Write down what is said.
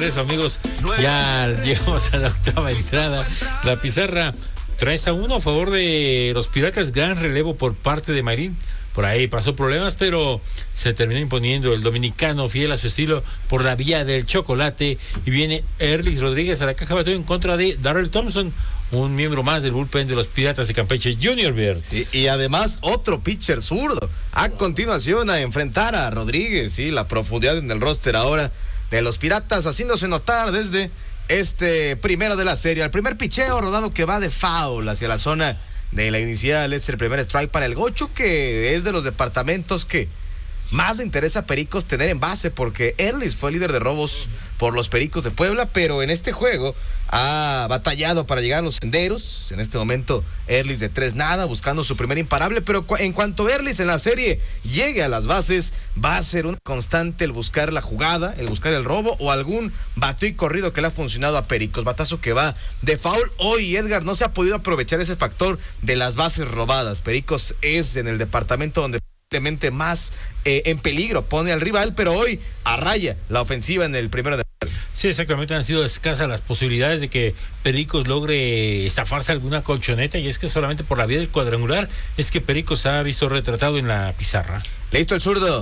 regreso, amigos. Ya llegamos a la octava entrada. La pizarra 3-1 a favor de los Piratas. Gran relevo por parte de Mayrín. Por ahí pasó problemas, pero se terminó imponiendo el dominicano fiel a su estilo por la vía del chocolate. Y viene Erlis Rodríguez a la caja bateo en contra de Darrell Thompson, un miembro más del bullpen de los Piratas de Campeche, Junior Beard. Y además otro pitcher zurdo. A continuación a enfrentar a Rodríguez, la profundidad en el roster ahora de los Piratas, haciéndose notar desde este primero de la serie. El primer picheo rodado que va de foul hacia la zona de la inicial, es el primer strike para el Gocho, que es de los departamentos que más le interesa a Pericos tener en base, porque Erlis fue líder de robos por los Pericos de Puebla, pero en este juego ha batallado para llegar a los senderos. En este momento Erlis de 3-0, buscando su primer imparable, pero en cuanto Erlis en la serie llegue a las bases, va a ser una constante el buscar la jugada, el buscar el robo o algún bateo y corrido que le ha funcionado a Pericos. Batazo que va de foul. Hoy, Edgar, no se ha podido aprovechar ese factor de las bases robadas. Pericos es en el departamento donde más en peligro pone al rival, pero hoy arraya la ofensiva en el primero de... Sí, exactamente, han sido escasas las posibilidades de que Pericos logre estafarse alguna colchoneta, y es que solamente por la vía del cuadrangular es que Pericos ha visto retratado en la pizarra. Listo el zurdo.